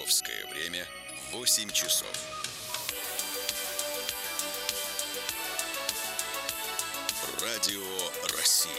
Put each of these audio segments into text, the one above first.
Московское время 8 часов. Радио России.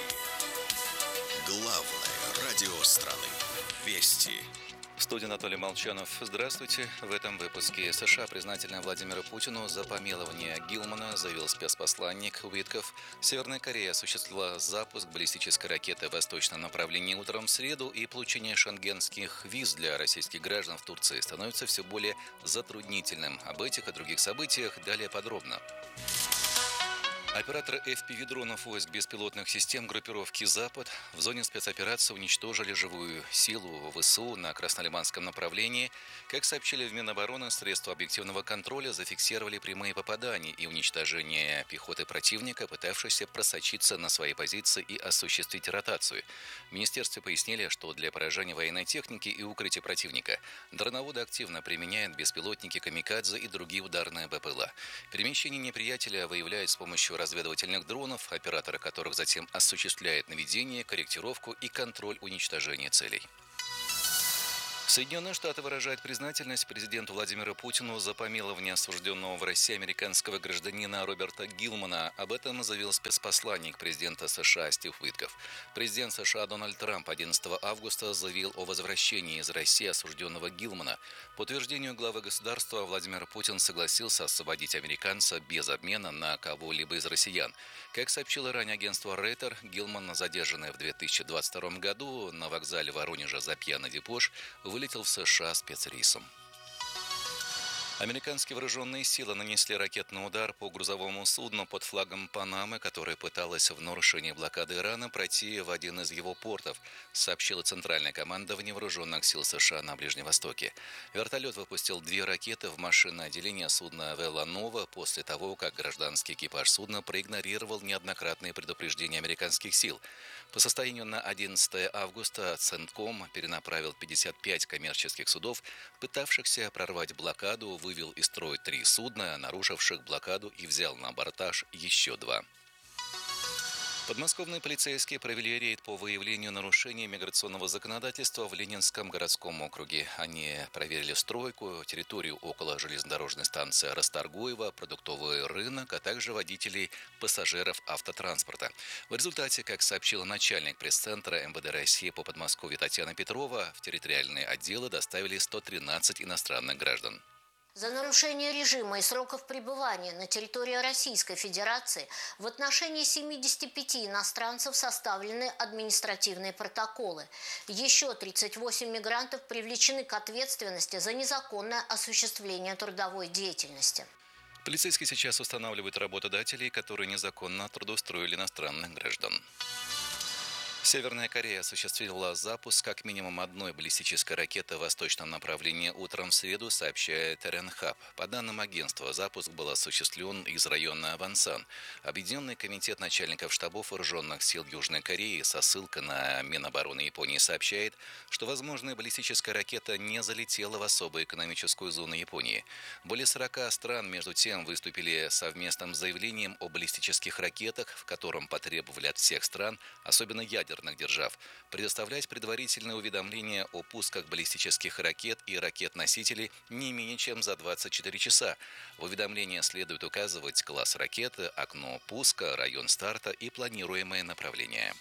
Главное радио страны. Вести. В студии Анатолий Молчанов. Здравствуйте. В этом выпуске США признательны Владимиру Путину за помилование Гилмана, заявил спецпосланник Уитков. Северная Корея осуществила запуск баллистической ракеты в восточном направлении утром в среду, и получение шенгенских виз для российских граждан в Турции становится все более затруднительным. Об этих и других событиях далее подробно. Операторы FPV-дронов войск беспилотных систем группировки «Запад» в зоне спецоперации уничтожили живую силу ВСУ на Краснолиманском направлении. Как сообщили в Минобороны, средства объективного контроля зафиксировали прямые попадания и уничтожение пехоты противника, пытавшейся просочиться на свои позиции и осуществить ротацию. В министерстве пояснили, что для поражения военной техники и укрытия противника дроноводы активно применяют беспилотники «Камикадзе» и другие ударные БПЛА. Перемещение неприятеля выявляют с помощью разведывательных дронов, операторы которых затем осуществляют наведение, корректировку и контроль уничтожения целей. Соединенные Штаты выражают признательность президенту Владимиру Путину за помилование осужденного в России американского гражданина Роберта Гилмана. Об этом заявил спецпосланник президента США Стив Уитков. Президент США Дональд Трамп 11 августа заявил о возвращении из России осужденного Гилмана. По утверждению главы государства, Владимир Путин согласился освободить американца без обмена на кого-либо из россиян. Как сообщило ранее агентство Рейтер, Гилман, задержанный в 2022 году на вокзале Воронежа за пьяный дебош, вылетел в США спецрейсом. Американские вооруженные силы нанесли ракетный удар по грузовому судну под флагом Панамы, которое пыталось в нарушении блокады Ирана пройти в один из его портов, сообщила Центральное командование вооруженных сил США на Ближнем Востоке. Вертолет выпустил 2 ракеты в машинное отделение судна «Веланова» после того, как гражданский экипаж судна проигнорировал неоднократные предупреждения американских сил. По состоянию на 11 августа Центком перенаправил 55 коммерческих судов, пытавшихся прорвать блокаду, вывел из строя 3 судна, нарушивших блокаду, и взял на абордаж еще 2. Подмосковные полицейские провели рейд по выявлению нарушений миграционного законодательства в Ленинском городском округе. Они проверили стройку, территорию около железнодорожной станции Расторгуева, продуктовый рынок, а также водителей пассажиров автотранспорта. В результате, как сообщила начальник пресс-центра МВД России по Подмосковью Татьяна Петрова, в территориальные отделы доставили 113 иностранных граждан. За нарушение режима и сроков пребывания на территории Российской Федерации в отношении 75 иностранцев составлены административные протоколы. Еще 38 мигрантов привлечены к ответственности за незаконное осуществление трудовой деятельности. Полицейские сейчас устанавливают работодателей, которые незаконно трудоустроили иностранных граждан. Северная Корея осуществила запуск как минимум одной баллистической ракеты в восточном направлении утром в среду, сообщает РЕНХАП. По данным агентства, запуск был осуществлен из района Авансан. Объединенный комитет начальников штабов вооруженных сил Южной Кореи со ссылкой на Минобороны Японии сообщает, что возможная баллистическая ракета не залетела в особую экономическую зону Японии. Более 40 стран, между тем, выступили совместным заявлением о баллистических ракетах, в котором потребовали от всех стран, особенно ядерных держав, предоставлять предварительное уведомление о пусках баллистических ракет и ракет-носителей не менее чем за 24 часа. В уведомлении следует указывать класс ракеты, окно пуска, район старта и планируемое направление.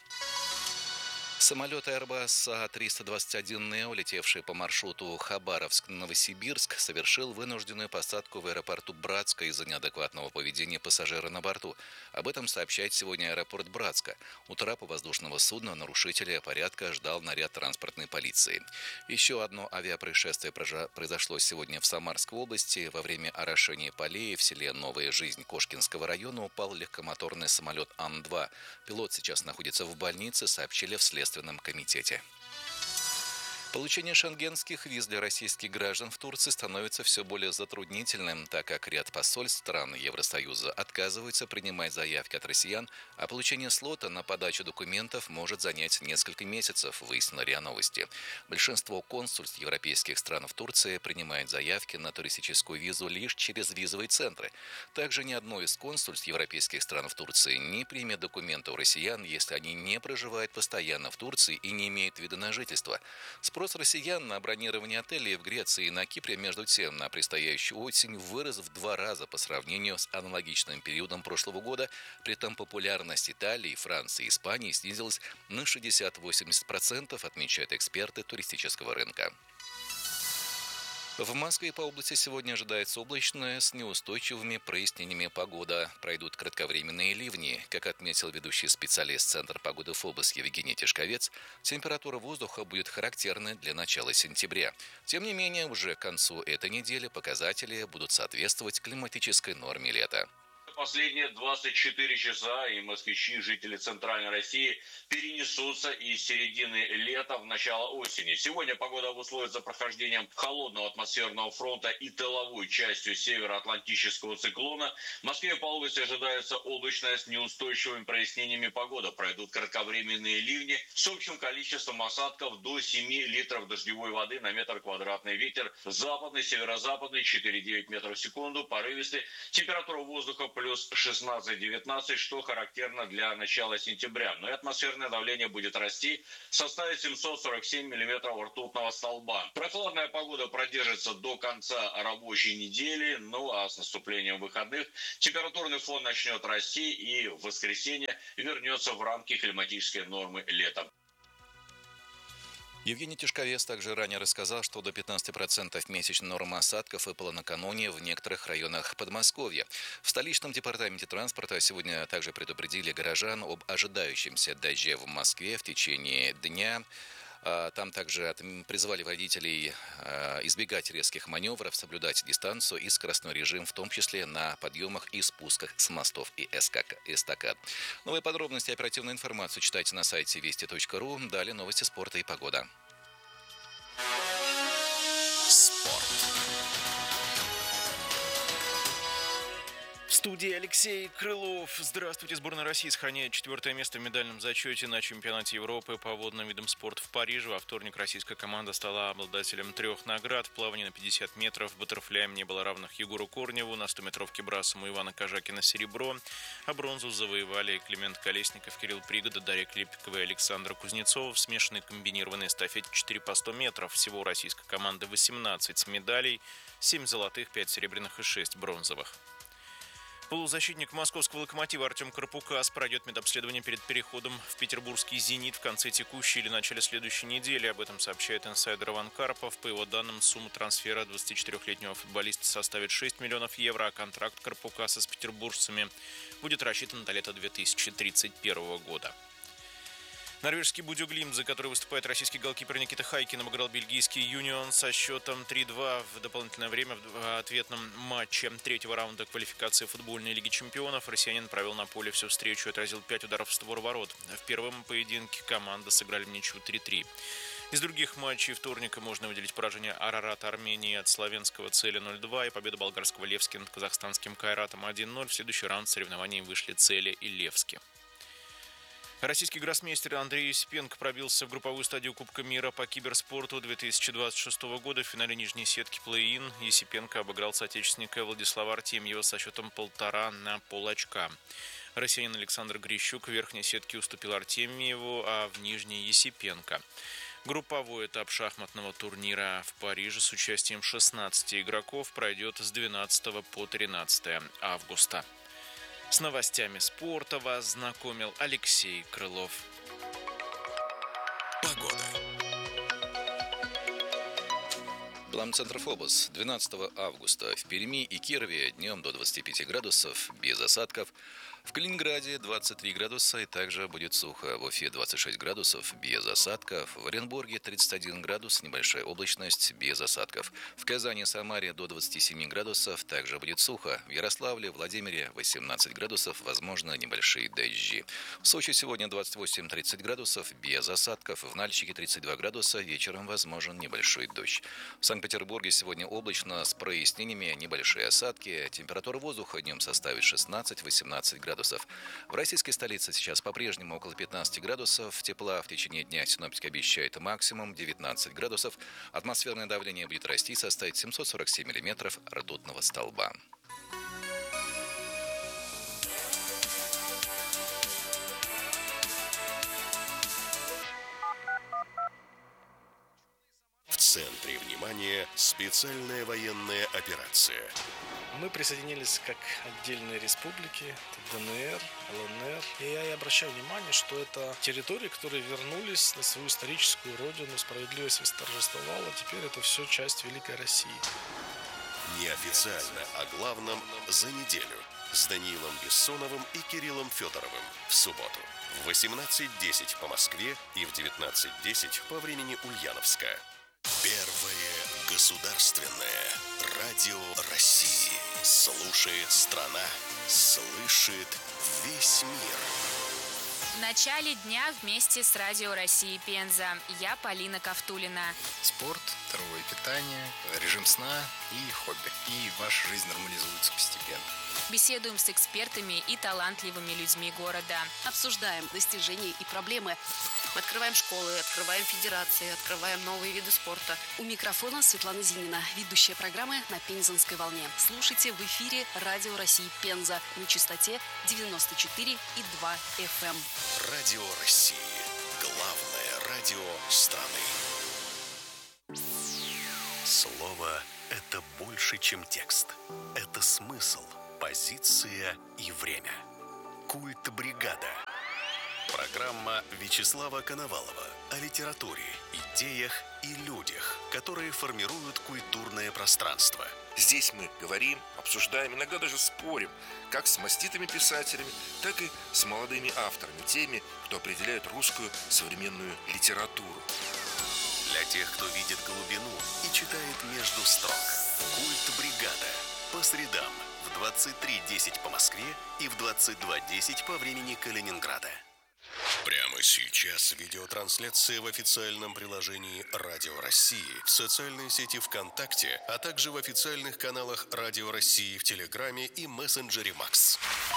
Самолет Airbus A321neo, летевший по маршруту Хабаровск-Новосибирск, совершил вынужденную посадку в аэропорту Братска из-за неадекватного поведения пассажира на борту. Об этом сообщает сегодня аэропорт Братска. У трапа воздушного судна нарушителя порядка ждал наряд транспортной полиции. Еще одно авиапроисшествие произошло сегодня в Самарской области. Во время орошения полей в селе Новая Жизнь Кошкинского района упал легкомоторный самолет Ан-2. Пилот сейчас находится в больнице, сообщили в Следственном комитете. Получение шенгенских виз для российских граждан в Турции становится все более затруднительным, так как ряд посольств стран Евросоюза отказываются принимать заявки от россиян, а получение слота на подачу документов может занять несколько месяцев, выяснила РИА Новости. Большинство консульств европейских стран в Турции принимает заявки на туристическую визу лишь через визовые центры. Также ни одно из консульств европейских стран в Турции не примет документы у россиян, если они не проживают постоянно в Турции и не имеют вида на жительство. С Спрос россиян на бронирование отелей в Греции и на Кипре, между тем, на предстоящую осень вырос в 2 раза по сравнению с аналогичным периодом прошлого года. При этом популярность Италии, Франции и Испании снизилась на 60-80%, отмечают эксперты туристического рынка. В Москве и по области сегодня ожидается облачная с неустойчивыми прояснениями погода. Пройдут кратковременные ливни. Как отметил ведущий специалист Центра погоды ФОБОС Евгений Тишковец, температура воздуха будет характерной для начала сентября. Тем не менее, уже к концу этой недели показатели будут соответствовать климатической норме лета. Последние 24 часа и москвичи, жители Центральной России, перенесутся из середины лета в начало осени. Сегодня погода обусловится прохождением холодного атмосферного фронта и тыловой частью североатлантического циклона. В Москве по области ожидается облачная с неустойчивыми прояснениями погода. Пройдут кратковременные ливни с общим количеством осадков до 7 литров дождевой воды на метр квадратный. Ветер западный, северо-западный 4,9 метров в секунду, порывистый. Температура воздуха плюс 16-19, что характерно для начала сентября. Но и атмосферное давление будет расти, составит 747 миллиметров ртутного столба. Прохладная погода продержится до конца рабочей недели, ну а с наступлением выходных температурный фон начнет расти и в воскресенье вернется в рамки климатической нормы лета. Евгений Тишковец также ранее рассказал, что до 15% месячной нормы осадков выпало накануне в некоторых районах Подмосковья. В столичном департаменте транспорта сегодня также предупредили горожан об ожидающемся дожде в Москве в течение дня. Там также призвали водителей избегать резких маневров, соблюдать дистанцию и скоростной режим, в том числе на подъемах и спусках с мостов и эстакад. Новые подробности и оперативную информацию читайте на сайте вести.ру. Далее новости спорта и погода. Спорт. В студии Алексей Крылов. Здравствуйте. Сборная России сохраняет 4-е место в медальном зачете на чемпионате Европы по водным видам спорта в Париже. Во вторник российская команда стала обладателем 3 наград. В плавании на 50 метров, в баттерфляе не было равных Егору Корневу, на 100-метровке брасом у Ивана Кожакина серебро, а бронзу завоевали Климент Колесников, Кирилл Пригода, Дарья Клепикова и Александра Кузнецова. В смешанной комбинированной эстафете 4 по 100 метров. Всего у российской команды 18 медалей, 7 золотых, 5 серебряных и 6 бронзовых. Полузащитник московского «Локомотива» Артем Карпукас пройдет медобследование перед переходом в петербургский «Зенит» в конце текущей или начале следующей недели. Об этом сообщает инсайдер Иван Карпов. По его данным, сумма трансфера 24-летнего футболиста составит 6 миллионов евро, а контракт Карпукаса с петербуржцами будет рассчитан до лета 2031 года. Норвежский Бодø Glimt, за который выступает российский голкипер Никита Хайкин, обыграл бельгийский Юнион со счетом 3-2 в дополнительное время в ответном матче 3-го раунда квалификации футбольной лиги чемпионов. Россиянин провел на поле всю встречу и отразил 5 ударов в створ ворот. В первом поединке команды сыграли в ничью 3-3. Из других матчей вторника можно выделить поражение Арарата Армении от славянского Цели 0-2 и победу болгарского Левски над казахстанским Кайратом 1-0. В следующий раунд соревнований вышли Цели и Левски. Российский гроссмейстер Андрей Есипенко пробился в групповую стадию Кубка мира по киберспорту 2026 года. В финале нижней сетки плей-ин Есипенко обыграл соотечественника Владислава Артемьева со счетом 1,5 на полочка. Россиянин Александр Грищук в верхней сетке уступил Артемьеву, а в нижней Есипенко. Групповой этап шахматного турнира в Париже с участием 16 игроков пройдет с 12 по 13 августа. С новостями спорта вас знакомил Алексей Крылов. Погода. Центр ФОБОС. 12 августа в Перми и Кирове днем до 25 градусов без осадков. В Калининграде 23 градуса и также будет сухо. В Уфе 26 градусов без осадков. В Оренбурге 31 градус, небольшая облачность без осадков. В Казани и Самаре до 27 градусов, также будет сухо. В Ярославле, Владимире 18 градусов, возможно небольшие дожди. В Сочи сегодня 28-30 градусов без осадков. В Нальчике 32 градуса, вечером возможен небольшой дождь. В Санкт-Петербурге сегодня облачно с прояснениями, небольшие осадки. Температура воздуха днем составит 16-18 градусов. В российской столице сейчас по-прежнему около 15 градусов. Тепла в течение дня синоптики обещают максимум 19 градусов. Атмосферное давление будет расти, составить 747 миллиметров ртутного столба. центре внимания специальная военная операция. Мы присоединились как отдельные республики, ДНР, ЛНР. И я обращаю внимание, что это территории, которые вернулись на свою историческую родину, справедливость восторжествовала. Теперь это все часть Великой России. Неофициально о главном за неделю с Даниилом Бессоновым и Кириллом Федоровым в субботу в 18:10 по Москве и в 19:10 по времени Ульяновска. Первое государственное радио России. Слушает страна, слышит весь мир. В начале дня вместе с Радио России Пенза. Я Полина Ковтулина. Спорт, здоровое питание, режим сна и хобби. И ваша жизнь нормализуется постепенно. Беседуем с экспертами и талантливыми людьми города. Обсуждаем достижения и проблемы. Открываем школы, открываем федерации, открываем новые виды спорта. У микрофона Светлана Зинина, ведущая программы на Пензенской волне. Слушайте в эфире Радио России Пенза на частоте 94,2 FM. Радио России. Главное радио страны. Слово – это больше, чем текст. Это смысл, позиция и время. Культ бригада. Программа Вячеслава Коновалова о литературе, идеях и людях, которые формируют культурное пространство. Здесь мы говорим, обсуждаем, иногда даже спорим, как с маститыми писателями, так и с молодыми авторами, теми, кто определяет русскую современную литературу. Для тех, кто видит глубину и читает между строк. Культ бригада. По средам в 23:10 по Москве и в 22:10 по времени Калининграда. Прямо сейчас видеотрансляция в официальном приложении Радио России, в социальной сети ВКонтакте, а также в официальных каналах Радио России в Телеграме и мессенджере Макс.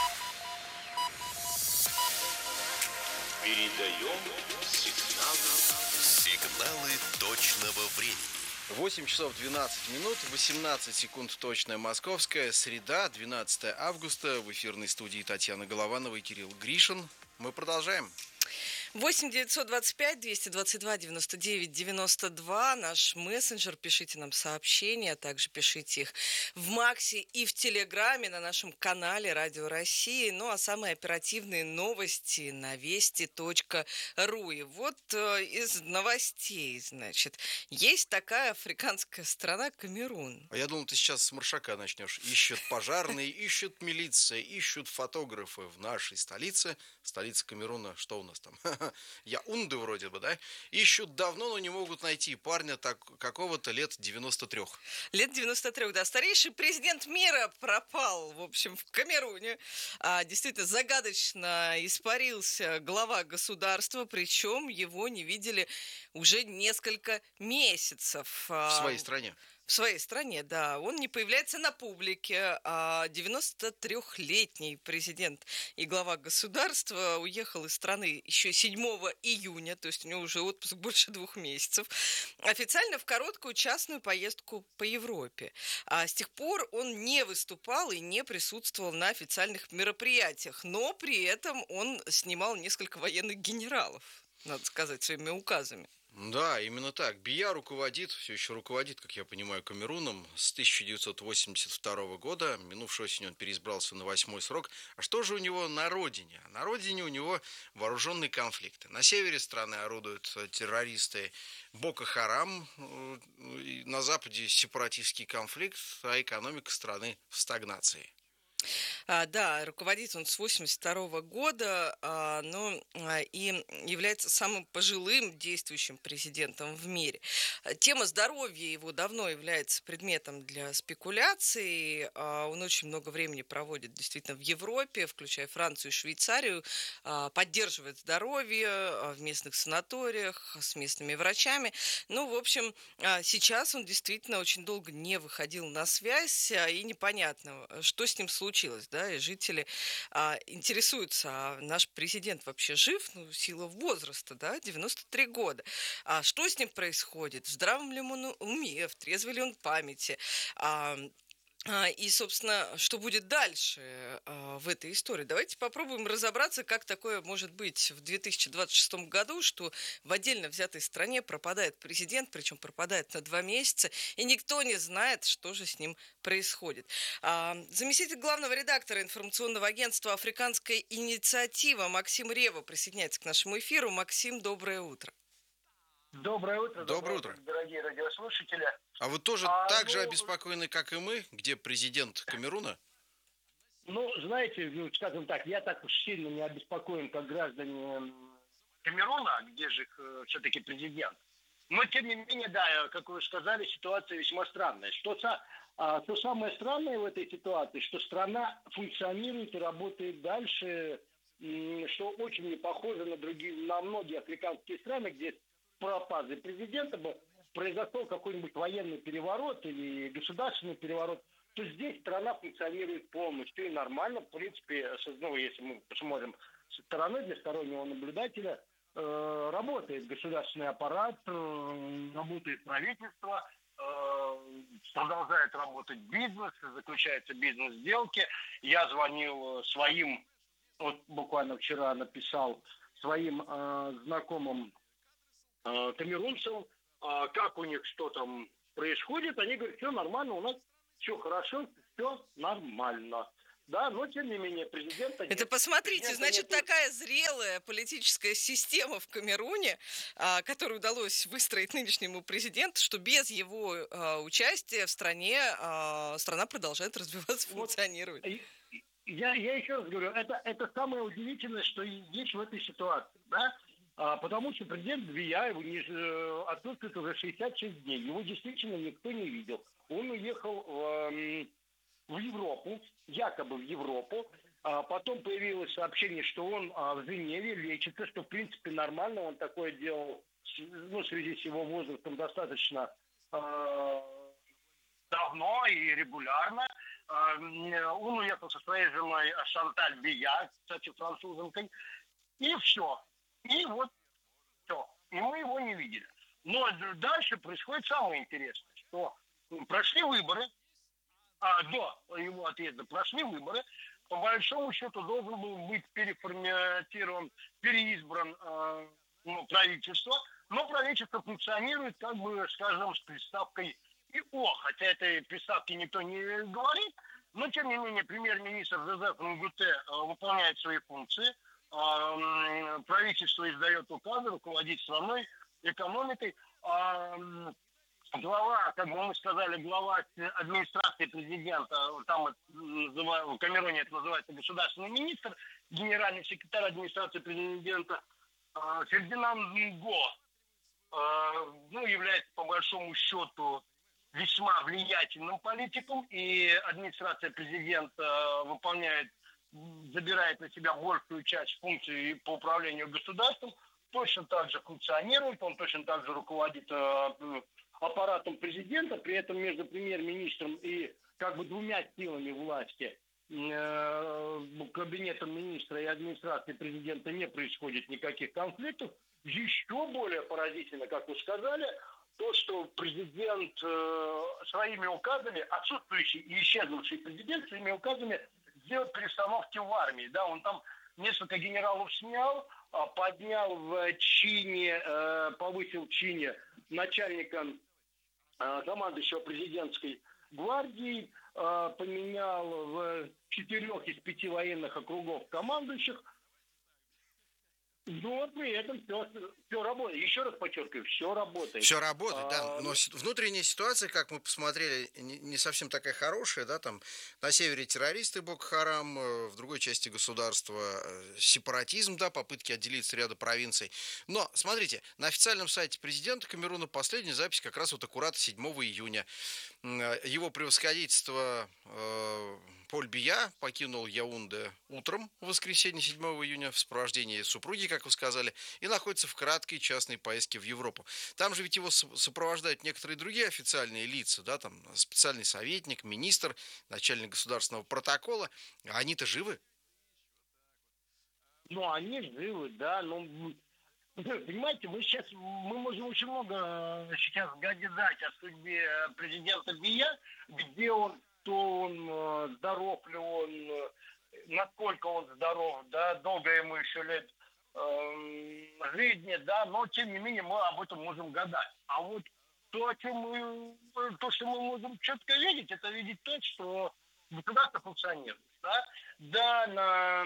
Передаем Сигналы точного времени. 8 часов 12 минут, 18 секунд точная московская, среда, 12 августа. В эфирной студии Татьяна Голованова и Кирилл Гришин. Мы продолжаем. 8 925 222 99 92, наш мессенджер, пишите нам сообщения, а также пишите их в Максе и в Телеграме на нашем канале Радио России. Ну а самые оперативные новости на вести.ру. И вот из новостей, значит, есть такая африканская страна Камерун. А я думал, ты сейчас с маршака начнешь. Ищут пожарные, ищут милиция, ищут фотографы в нашей столице. Столица Камеруна, что у нас там? Яунде вроде бы, да? Ищут давно, но не могут найти парня какого-то лет 93. Лет 93, да. Старейший президент мира пропал, в общем, в Камеруне. Действительно, загадочно испарился глава государства, причем его не видели уже несколько месяцев. В своей стране. В своей стране, да. Он не появляется на публике. 93-летний президент и глава государства уехал из страны еще 7 июня, то есть у него уже отпуск больше 2 месяцев, официально в короткую частную поездку по Европе. А с тех пор он не выступал и не присутствовал на официальных мероприятиях, но при этом он снимал несколько военных генералов, надо сказать, своими указами. Да, именно так. Бия все еще руководит, как я понимаю, Камеруном с 1982 года. Минувшей осенью он переизбрался на 8-й срок. А что же у него на родине? На родине у него вооруженные конфликты. На севере страны орудуют террористы Боко Харам, на западе сепаратистский конфликт, а экономика страны в стагнации. Да, руководит он с 1982 года, и является самым пожилым действующим президентом в мире. Тема здоровья его давно является предметом для спекуляций. Он очень много времени проводит действительно в Европе, включая Францию и Швейцарию, поддерживает здоровье в местных санаториях с местными врачами. Ну, в общем, сейчас он действительно очень долго не выходил на связь, и непонятно, что с ним случилось. Да, и жители интересуются, а наш президент вообще жив, в силу возраста, да, 93 года. А что с ним происходит? В здравом ли он уме, в трезвой ли он памяти? И, собственно, что будет дальше в этой истории? Давайте попробуем разобраться, как такое может быть в 2026 году, что в отдельно взятой стране пропадает президент, причем пропадает на 2 месяца, и никто не знает, что же с ним происходит. Заместитель главного редактора информационного агентства «Африканская инициатива» Максим Рева присоединяется к нашему эфиру. Максим, доброе утро. Доброе утро. Доброе утро. Дорогие радиослушатели. А вы тоже так же обеспокоены, как и мы, где президент Камеруна? Знаете, скажем так, я так уж сильно не обеспокоен, как граждане Камеруна, где же все-таки президент. Но, тем не менее, да, как вы сказали, ситуация весьма странная. Что самое странное в этой ситуации, что страна функционирует и работает дальше, что очень не похоже на многие африканские страны, где пропажи президента бы произошел какой-нибудь военный переворот или государственный переворот, то здесь страна функционирует полностью и нормально. В принципе, если мы посмотрим со стороны для стороннего наблюдателя, работает государственный аппарат, работает правительство, продолжает работать бизнес, заключаются бизнес-сделки. Я звонил своим, буквально вчера написал своим знакомым камерунцам, как у них что там происходит. Они говорят, все нормально, у нас все хорошо, все нормально. Да, но тем не менее президента нет. Это посмотрите, президента значит, нет. такая зрелая политическая система в Камеруне, которую удалось выстроить нынешнему президенту, что без его участия в стране страна продолжает развиваться, функционировать. Я еще раз говорю, это самое удивительное, что есть в этой ситуации, да? Потому что президент Бия отсутствует уже 66 дней. Его действительно никто не видел. Он уехал в Европу, якобы в Европу. Потом появилось сообщение, что он в Женеве лечится, что в принципе нормально. Он такое делал, в связи с его возрастом, достаточно давно и регулярно. Он уехал со своей женой Шанталь Бия, кстати, французенкой. И все. И вот все. И мы его не видели. Но дальше происходит самое интересное, что прошли выборы, до его отъезда прошли выборы, по большому счету должен был быть переформатирован, переизбран правительство, но правительство функционирует, как бы, скажем, с приставкой ИО, хотя этой приставки никто не говорит, но тем не менее премьер-министр Жозеф Нгуте выполняет свои функции. Правительство издает указы, руководит страной, экономикой. Глава, как бы мы сказали, глава администрации президента, там в Камеруне это называется государственный министр, генеральный секретарь администрации президента Фердинанд Нго, является по большому счету весьма влиятельным политиком, и администрация президента забирает на себя большую часть функций по управлению государством, точно так же функционирует, он точно так же руководит аппаратом президента, при этом между премьер-министром и как бы двумя силами власти, кабинетом министра и администрацией президента, не происходит никаких конфликтов. Еще более поразительно, как вы сказали, то, что президент своими указами, отсутствующий и исчезнувший президент своими указами сделает перестановки в армии. Да, он там несколько генералов снял, поднял в чине, повысил в чине начальника командующего президентской гвардией, поменял в 4 из 5 военных округов командующих. Но при этом все работает. Еще раз подчеркиваю, все работает. Все работает, да. Но внутренняя ситуация, как мы посмотрели, не совсем такая хорошая, да, там на севере террористы Боко-Харам, в другой части государства сепаратизм, да, попытки отделиться ряда провинций. Но, смотрите, на официальном сайте президента Камеруна последняя запись как раз вот аккурат 7 июня. Его превосходительство Поль Бия покинул Яунде утром в воскресенье 7 июня в сопровождении супруги, как вы сказали, и находится в краткой частной поездке в Европу. Там же ведь его сопровождают некоторые другие официальные лица, да, там специальный советник, министр, начальник государственного протокола. А они-то живы? Они живы, да, понимаете, мы можем очень много сейчас гадать о судьбе президента Бия, где он кто он, здоров ли он, насколько он здоров, да, долго ему еще лет жизни, да, но тем не менее мы об этом можем гадать. А вот то, что мы можем четко видеть, это видеть то, что государство функционирует. Да, на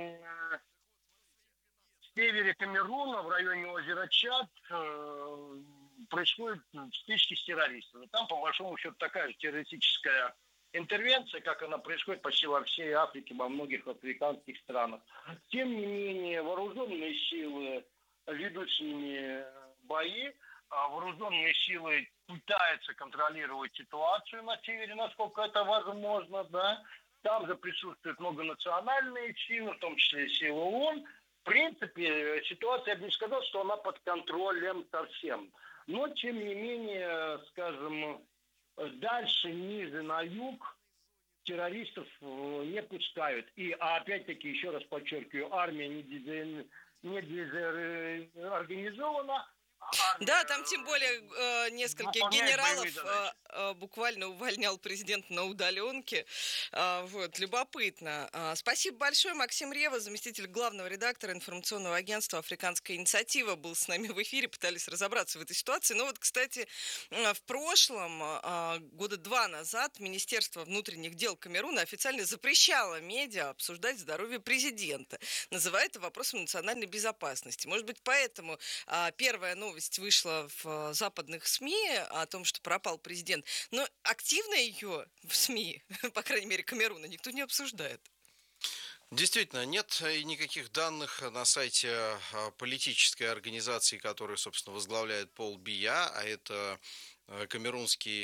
севере Камеруна, в районе озера Чад, происходят стычки с террористами. Там, по большому счету, такая же террористическая интервенция, как она происходит почти во всей Африке, во многих африканских странах. Тем не менее, вооруженные силы ведут с ними бои, вооруженные силы пытаются контролировать ситуацию на севере, насколько это возможно, да. Там же присутствуют многонациональные силы, в том числе силы ООН. В принципе, ситуация, я бы не сказал, что она под контролем совсем. Но, тем не менее, скажем, дальше, ниже, на юг террористов не пускают. И, опять-таки, еще раз подчеркиваю, армия не дезорганизована. Да, там тем более нескольких генералов буквально увольнял президент на удаленке. Вот, любопытно. Спасибо большое. Максим Рева, заместитель главного редактора информационного агентства «Африканская инициатива», был с нами в эфире, пытались разобраться в этой ситуации. Но вот, кстати, в прошлом, года 2 назад, Министерство внутренних дел Камеруна официально запрещало медиа обсуждать здоровье президента, называя это вопросом национальной безопасности. Может быть, поэтому первая новость вышла в западных СМИ о том, что пропал президент. Но активно ее в СМИ, по крайней мере, Камеруна, никто не обсуждает. Действительно, нет никаких данных на сайте политической организации, которую, собственно, возглавляет Пол Бия, а это Камерунское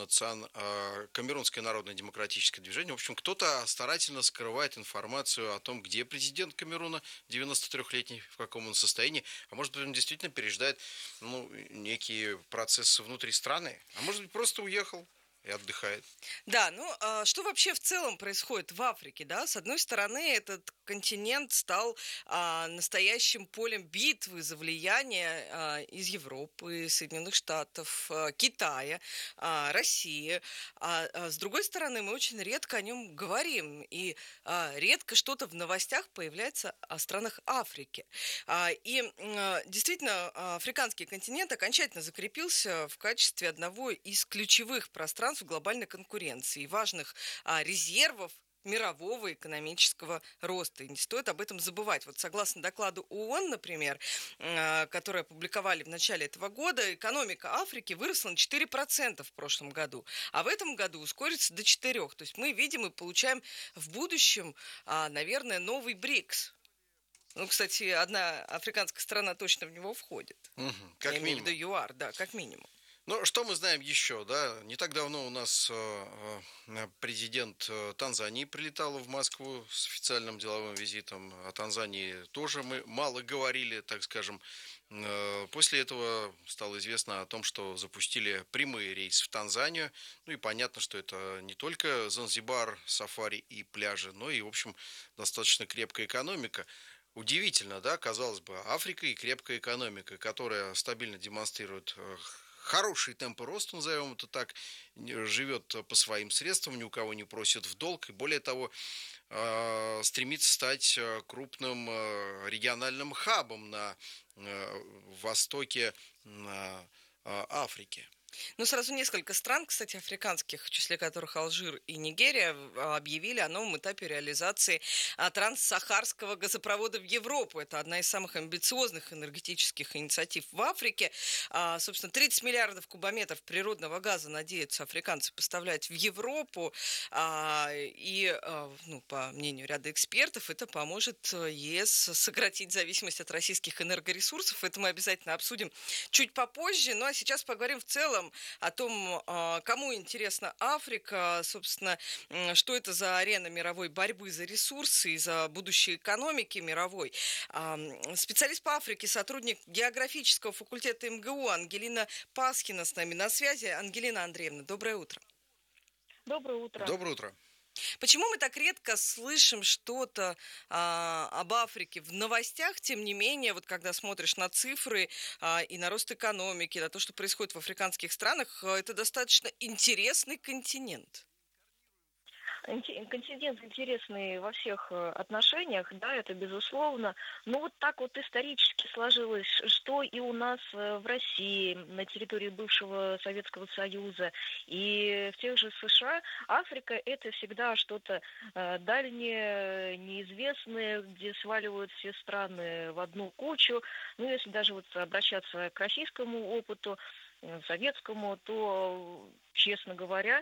народно-демократическое движение. В общем, кто-то старательно скрывает информацию о том, где президент Камеруна, 93-летний, в каком он состоянии. А может быть, он действительно пережидает некие процессы внутри страны. А может быть, просто уехал и отдыхает. Да, что вообще в целом происходит в Африке, да? С одной стороны, этот континент стал настоящим полем битвы за влияние из Европы, Соединенных Штатов, Китая, России. А с другой стороны, мы очень редко о нем говорим, и редко что-то в новостях появляется о странах Африки. И действительно, африканский континент окончательно закрепился в качестве одного из ключевых пространств в глобальной конкуренции и важных резервов мирового экономического роста. И не стоит об этом забывать. Вот согласно докладу ООН, например, который опубликовали в начале этого года, экономика Африки выросла на 4% в прошлом году, а в этом году ускорится до 4%. То есть мы видим и получаем в будущем, наверное, новый БРИКС. Кстати, одна африканская страна точно в него входит. Как Я имею в минимум. виду ЮАР, да, как минимум. Что мы знаем еще, да? Не так давно у нас президент Танзании прилетал в Москву с официальным деловым визитом. О Танзании тоже мы мало говорили, так скажем. После этого стало известно о том, что запустили прямые рейсы в Танзанию. И понятно, что это не только Занзибар, сафари и пляжи, но и, в общем, достаточно крепкая экономика. Удивительно, да, казалось бы, Африка и крепкая экономика, которая стабильно демонстрирует хорошие темпы роста, назовем это так, живет по своим средствам, ни у кого не просит в долг, и более того, стремится стать крупным региональным хабом на востоке Африки. Сразу несколько стран, кстати, африканских, в числе которых Алжир и Нигерия, объявили о новом этапе реализации транссахарского газопровода в Европу. Это одна из самых амбициозных энергетических инициатив в Африке. Собственно, 30 миллиардов кубометров природного газа надеются африканцы поставлять в Европу. И, по мнению ряда экспертов, это поможет ЕС сократить зависимость от российских энергоресурсов. Это мы обязательно обсудим чуть попозже. А сейчас поговорим в целом о том, кому интересна Африка, собственно, что это за арена мировой борьбы за ресурсы и за будущее экономики мировой. Специалист по Африке, сотрудник географического факультета МГУ Ангелина Пасхина с нами на связи. Ангелина Андреевна, доброе утро. Доброе утро. Доброе утро. Почему мы так редко слышим что-то об Африке в новостях, тем не менее, вот когда смотришь на цифры и на рост экономики, на то, что происходит в африканских странах, это достаточно интересный континент? Континент интересный во всех отношениях, да, это безусловно. Но вот так вот исторически сложилось, что и у нас в России, на территории бывшего Советского Союза, и в тех же США, Африка — это всегда что-то дальнее, неизвестное, где сваливают все страны в одну кучу. Ну, если даже вот обращаться к российскому опыту, советскому, то, честно говоря,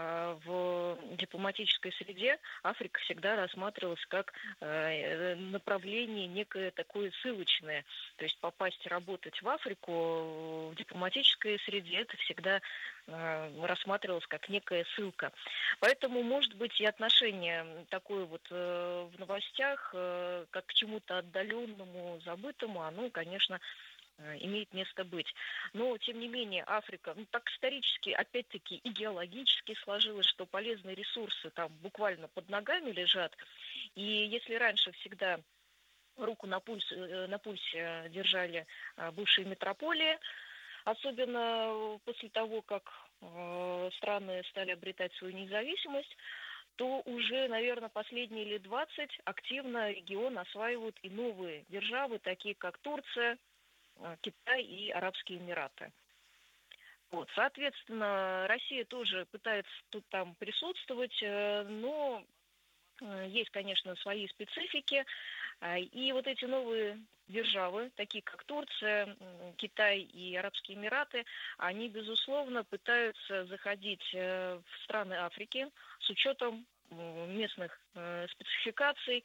в дипломатической среде Африка всегда рассматривалась как направление некое такое ссылочное. То есть попасть работать в Африку в дипломатической среде это всегда рассматривалось как некая ссылка. Поэтому, может быть, и отношение такое вот в новостях как к чему-то отдаленному, забытому, оно, конечно, имеет место быть. Но, тем не менее, Африка, так исторически, опять-таки, и геологически сложилось, что полезные ресурсы там буквально под ногами лежат. И если раньше всегда руку на пульсе держали бывшие метрополии, особенно после того, как страны стали обретать свою независимость, то уже, наверное, последние лет 20 активно регион осваивают и новые державы, такие как Турция, Китай и Арабские Эмираты. Вот, соответственно, Россия тоже пытается тут там присутствовать, но есть, конечно, свои специфики. И вот эти новые державы, такие как Турция, Китай и Арабские Эмираты, они, безусловно, пытаются заходить в страны Африки с учетом местных спецификаций,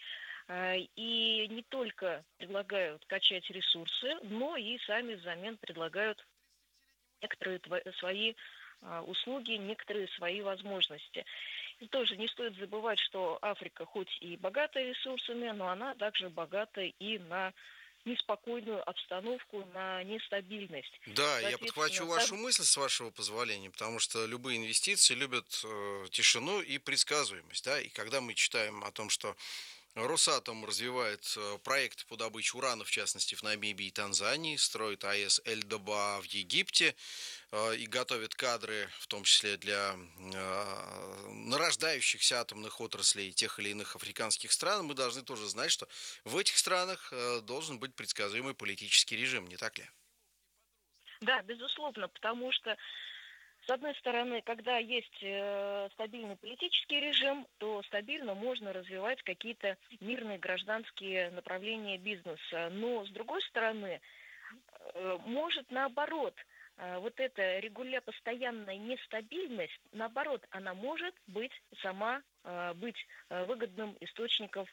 и не только предлагают качать ресурсы, но и сами взамен предлагают некоторые свои услуги, некоторые свои возможности. И тоже не стоит забывать, что Африка хоть и богата ресурсами, но она также богата и на неспокойную обстановку, на нестабильность. Да, я подхвачу вашу мысль, с вашего позволения, потому что любые инвестиции любят тишину и предсказуемость. Да? И когда мы читаем о том, что Росатом развивает проекты по добыче урана, в частности, в Намибии и Танзании, строит АЭС Эль-Доба в Египте и готовит кадры, в том числе для нарождающихся атомных отраслей тех или иных африканских стран. Мы должны тоже знать, что в этих странах должен быть предсказуемый политический режим, не так ли? Да, безусловно, потому что с одной стороны, когда есть стабильный политический режим, то стабильно можно развивать какие-то мирные гражданские направления бизнеса. Но с другой стороны, может наоборот, вот эта постоянная нестабильность, наоборот, она может быть сама быть выгодным источником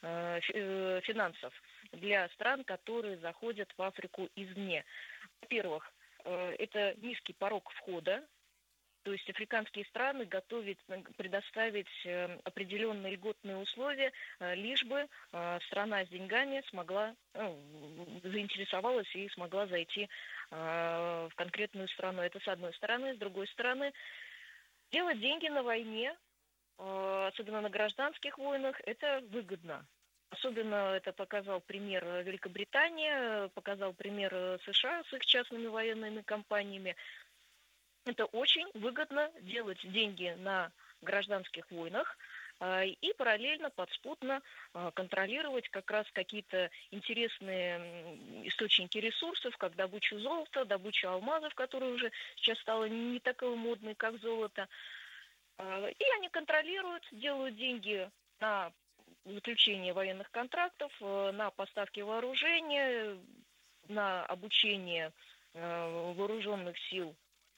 финансов для стран, которые заходят в Африку извне. Во-первых, это низкий порог входа. То есть африканские страны готовы предоставить определенные льготные условия, лишь бы страна с деньгами заинтересовалась и смогла зайти в конкретную страну. Это с одной стороны. С другой стороны, делать деньги на войне, особенно на гражданских войнах, это выгодно. Особенно это показал пример Великобритании, показал пример США с их частными военными компаниями. Это очень выгодно делать деньги на гражданских войнах и параллельно, подспудно контролировать как раз какие-то интересные источники ресурсов, как добычу золота, добычу алмазов, которая уже сейчас стала не такой модной, как золото. И они контролируют, делают деньги на заключение военных контрактов, на поставки вооружения, на обучение вооруженных сил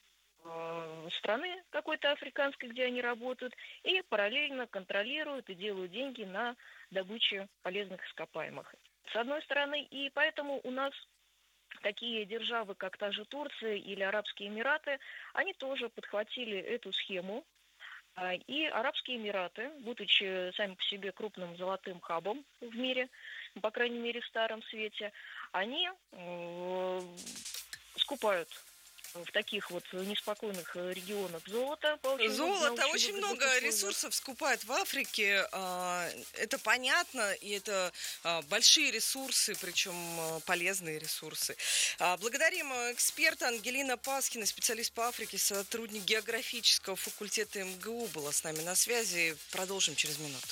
страны какой-то африканской, где они работают, и параллельно контролируют и делают деньги на добыче полезных ископаемых. С одной стороны, и поэтому у нас такие державы, как та же Турция или Арабские Эмираты, они тоже подхватили эту схему. И Арабские Эмираты, будучи сами по себе крупным золотым хабом в мире, по крайней мере в Старом Свете, они скупают в таких вот неспокойных регионах золото. Золото, очень много ресурсов скупают в Африке, это понятно, и это большие ресурсы, причем полезные ресурсы. Благодарим эксперта Ангелина Пасхина, специалист по Африке, сотрудник географического факультета МГУ, была с нами на связи. Продолжим через минуту.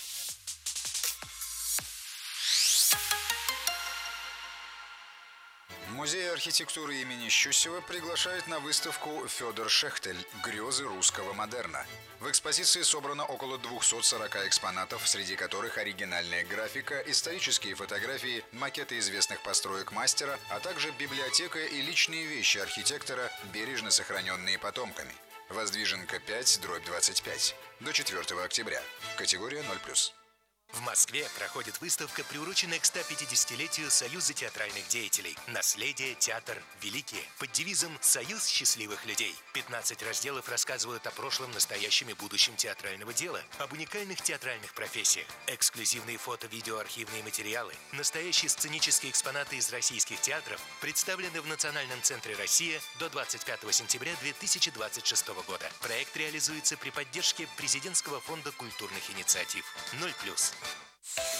Музей архитектуры имени Щусева приглашает на выставку «Федор Шехтель. Грезы русского модерна». В экспозиции собрано около 240 экспонатов, среди которых оригинальная графика, исторические фотографии, макеты известных построек мастера, а также библиотека и личные вещи архитектора, бережно сохраненные потомками. Воздвиженка 5/25. До 4 октября. Категория 0+. В Москве проходит выставка, приуроченная к 150-летию Союза театральных деятелей «Наследие. Театр. Великие» под девизом «Союз счастливых людей». 15 разделов рассказывают о прошлом, настоящем и будущем театрального дела, об уникальных театральных профессиях, эксклюзивные фото-видеоархивные материалы, настоящие сценические экспонаты из российских театров представлены в Национальном центре «Россия» до 25 сентября 2026 года. Проект реализуется при поддержке Президентского фонда культурных инициатив. 0+.